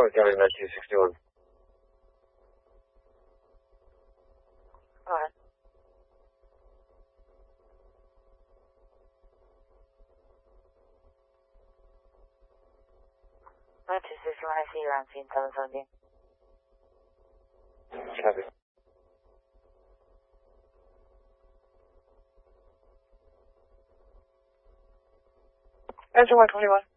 Charlotte County 1961. Alright. 261, I see you around scene 717. Copy. Engine 121.